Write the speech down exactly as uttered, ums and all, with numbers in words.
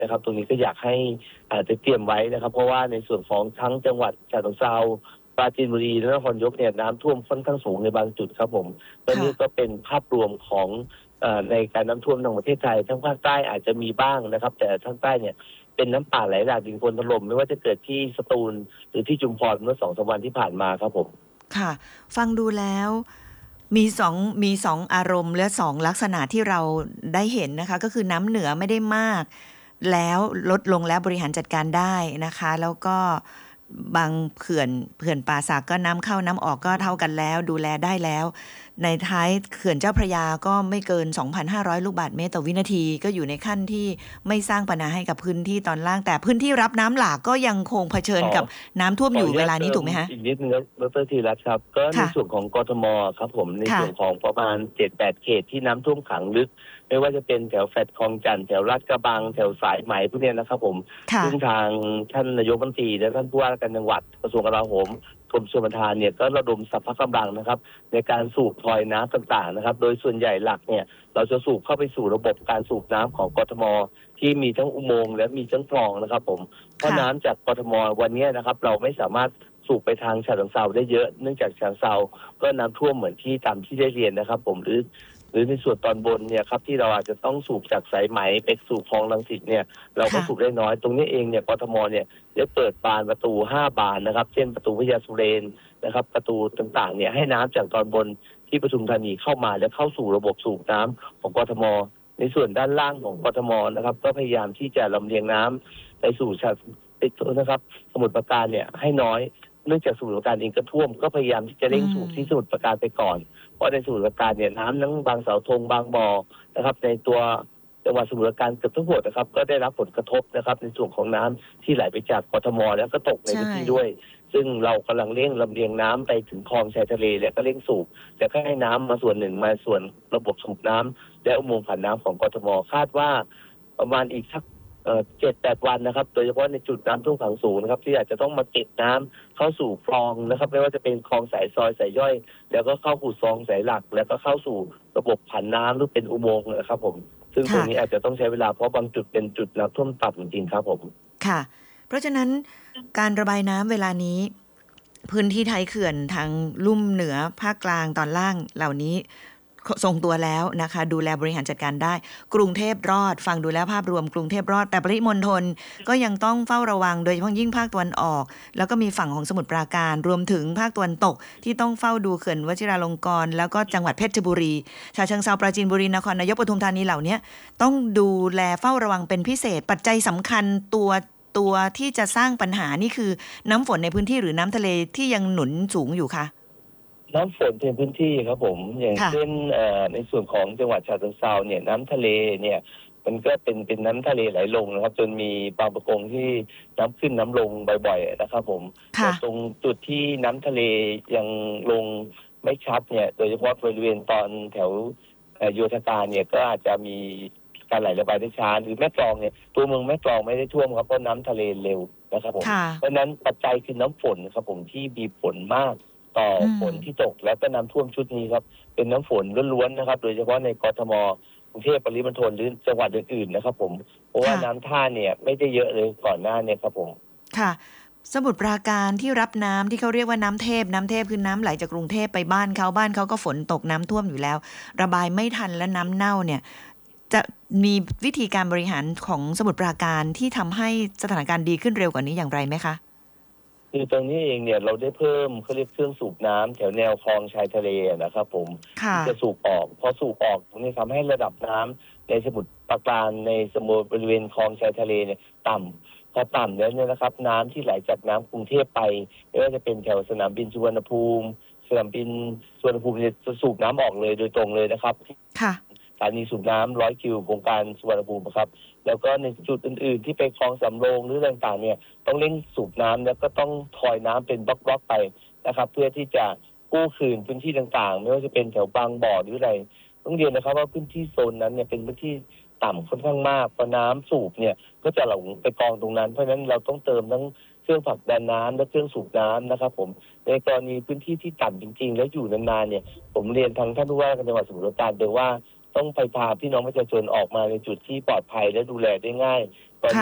นะครับตรงนี้ก็อยากให้อาจจะเตรียมไว้นะครับเพราะว่าในส่วนของทั้งจังหวัดฉะเชิงเทราปราจีนบุรีและนครนายกเนี่ยน้ำท่วมค่อนข้างสูงในบางจุดครับผมและนี่ก็เป็นภาพรวมของในการน้ำท่วมในประเทศไทยทั้งภาคใต้อาจจะมีบ้างนะครับแต่ทางใต้เนี่ยเป็นน้ำป่าไหลหลากดินโคลนถล่มไม่ว่าจะเกิดที่สตูลหรือที่ชุมพรเมื่อสองสามวันที่ผ่านมาครับผมค่ะฟังดูแล้วมีสองมีสองอารมณ์และสองลักษณะที่เราได้เห็นนะคะก็คือน้ำเหนือไม่ได้มากแล้วลดลงแล้วบริหารจัดการได้นะคะแล้วก็บางเขื่อนเขื่อนป่าสักก็น้ำเข้าน้ำออกก็เท่ากันแล้วดูแลได้แล้วในท้ายเขื่อนเจ้าพระยาก็ไม่เกิน สองพันห้าร้อย ลูกบาศก์เมตรต่อวินาทีก็อยู่ในขั้นที่ไม่สร้างปัญหาให้กับพื้นที่ตอนล่างแต่พื้นที่รับน้ำหลากก็ยังคงเผชิญกับน้ำท่วมอยู่เวลานี้ถูกไหมคะอีกนิดนึงครับดร.ธีรัตน์ครับก็ในส่วนของกทมครับผมในส่วนของประมาณ เจ็ดแปด เขตที่น้ำท่วมขังลึกไม่ว่าจะเป็นแถวแฟลตคลองจันทร์แถวลาดกระบังแถวสายไหมพวกนี้นะครับผมซึ่งทางท่านนายกรัฐมนตรีและท่านผู้ว่าราชการจังหวัดกระทรวงกลาโหมกรมชลประทานเนี่ยก็ระดมสรรพกำลังนะครับในการสูบทอยน้ำต่างๆนะครับโดยส่วนใหญ่หลักเนี่ยเราจะสูบเข้าไปสู่ระบบการสูบน้ำของกทมที่มีทั้งอุโมงค์และมีทั้งคลองนะครับผมเพราะน้ำจากกทมวันนี้นะครับเราไม่สามารถสูบไปทางฉะเชิงเทราได้เยอะเนื่องจากฉะเชิงเทราก็น้ำท่วมเหมือนที่ตามที่ได้เรียนนะครับผมหรือหรือในส่วนตอนบนเนี่ยครับที่เราอาจจะต้องสูบจากสายไหมไปสู่คลองรังสิตเนี่ยเราก็สูบได้น้อยตรงนี้เองเนี่ยกทมเนี่ยได้เปิดบานประตูห้าบานนะครับเช่นประตูพญาสุเรนนะครับประตูต่างๆเนี่ยให้น้ำจากตอนบนที่ปทุมธานีเข้ามาและเข้าสู่ระบบสูบน้ำของกทมในส่วนด้านล่างของกทมนะครับก็พยายามที่จะลำเลียงน้ำไปสู่ชายติดนะครับสมุทรปราการเนี่ยให้น้อยเนื่องจากสมุทรปราการเองก็ท่วมก็พยายามที่จะเร่งสูบที่สมุทรปราการไปก่อนเพราะในสมุทรปราการเนี่ยน้ำทั้งบางเสาธงบางบ่อนะครับในตัวจังหวัดสมุทรปราการเกือบทั้งหมดนะครับก็ได้รับผลกระทบนะครับในส่วนของน้ำที่ไหลไปจากกทมแล้วก็ตกในพื้นที่ด้วยซึ่งเรากำลังเร่งลำเลียงน้ำไปถึงคลองชายทะเลและก็เร่งสูบแล้วก็ให้น้ำมาส่วนหนึ่งมาส่วนระบบสูบน้ำและอุโมงค์ผ่านน้ำของกทมคาดว่าประมาณอีกสักเจ็ดแปดวันนะครับโดยเฉพาะในจุดน้ำท่วมขังสูงนะครับที่อาจจะต้องมาเก็บน้ำเข้าสู่คลองนะครับไม่ว่าจะเป็นคลองสายซอยสายย่อยแล้วก็เข้าสู่คลองสายหลักแล้วก็เข้าสู่ระบบผ่านน้ำหรือเป็นอุโมงค์นะครับผมซึ่งตรงนี้อาจจะต้องใช้เวลาเพราะบางจุดเป็นจุดน้ำท่วมต่ำจริงๆครับผมค่ะเพราะฉะนั้นการระบายน้ำเวลานี้พื้นที่ท้ายเขื่อนทางลุ่มเหนือภาคกลางตอนล่างเหล่านี้ทรงตัวแล้วนะคะดูแลบริหารจัดการได้กรุงเทพรอดฟังดูแล้วภาพรวมกรุงเทพรอดแต่ปริมณฑลก็ยังต้องเฝ้าระวังโดยเฉพาะยิ่งภาคตะวันออกแล้วก็มีฝั่งของสมุทรปราการรวมถึงภาคตะวันตกที่ต้องเฝ้าดูเขื่อนวชิราลงกรณ์แล้วก็จังหวัดเพชรบุรีฉะเชิงเทราปราจีนบุรีนครนายกปทุมธานีเหล่านี้ต้องดูแลเฝ้าระวังเป็นพิเศษปัจจัยสำคัญตัวตัวที่จะสร้างปัญหานี่คือน้ำฝนในพื้นที่หรือน้ำทะเลที่ยังหนุนสูงอยู่คะน้ำฝนในพื้นที่ครับผมอย่างเช่นในส่วนของจังหวัดฉะเชิงเทราเนี่ยน้ำทะเลเนี่ยมันก็เป็นเป็นน้ำทะเลไหลลงนะครับจนมีบางประกงที่น้ำขึ้นน้ำลงบ่อยๆนะครับผมแต่ตรงจุดที่น้ำทะเลยังลงไม่ชัดเนี่ยโดยเฉพาะบริเวณตอนแถวโยธการเนี่ยก็อาจจะมีการไหลระบายได้ช้าหรือแม่กลองเนี่ยตัวเมืองแม่กลองไม่ได้ท่วมครับเพราะน้ำทะเลเร็วนะครับผมเพราะนั้นปัจจัยคือน้ำฝนครับผมที่มีผลมากต่อฝนที่ตกและก็น้ำท่วมชุดนี้ครับเป็นน้ำฝนล้วนๆนะครับโดยเฉพาะในกทมกรุงเทพปริมณฑลหรือจังหวัดอื่นๆนะครับผมเพราะว่าน้ำท่าเนี่ยไม่ได้เยอะเลยก่อนหน้าเนี่ยครับผมค่ะสมุทรปราการที่รับน้ำที่เขาเรียกว่าน้ำเทพน้ำเทพคือน้ำไหลจากกรุงเทพไปบ้านเขาบ้านเขาก็ฝนตกน้ำท่วมอยู่แล้วระบายไม่ทันและน้ำเน่าเนี่ยจะมีวิธีการบริหารของสมุทรปราการที่ทำให้สถานการณ์ดีขึ้นเร็วกว่านี้อย่างไรไหมคะคือตรงนี้เองเนี่ยเราได้เพิ่มเขาเรียกเครื่องสูบน้ำแถวแนวคลองชายทะเลนะครับผมที่จะสูบออกพอสูบออกตรงนี้ทำให้ระดับน้ำในสมุทรปราการในสมุทรบริเวณคลองชายทะเลเนี่ยต่ำพอต่ำแล้วเนี่ยนะครับน้ำที่ไหลจากน้ำกรุงเทพไปไม่ว่าจะเป็นแถวสนามบินสุวรรณภูมิสนามบินสุวรรณภูมิจะสูบน้ำออกเลยโดยตรงเลยนะครับค่ะสถานีสูบน้ำร้อยคิวโครงการสุวรรณภูมิครับแล้วก็ในจุดอื่นๆที่ไปคลองสำโรงหรือต่างๆเนี่ยต้องเร่งสูบน้ำแล้วก็ต้องทอยน้ำเป็นบล็อกๆไปนะครับเพื่อที่จะกู้คืนพื้นที่ต่างๆไม่ว่าจะเป็นแถวบางบ่อหรืออะไรต้องเรียนนะครับว่าพื้นที่โซนนั้นเนี่ยเป็นพื้นที่ต่ำค่อนข้างมากพอน้ำสูบเนี่ยก็จะไหลไปกองตรงนั้นเพราะฉะนั้นเราต้องเติมทั้งเครื่องผลักดันน้ำและเครื่องสูบน้ำนะครับผมในกรณีพื้นที่ที่ต่ำจริงๆแล้วอยู่นานๆเนี่ยผมเรียนทางท่านผู้ว่าการจังหวัดสมุทรปราการโดยว่าต้องไปพาพี่น้องประชาชนออกมาในจุดที่ปลอดภัยและดูแลได้ง่าย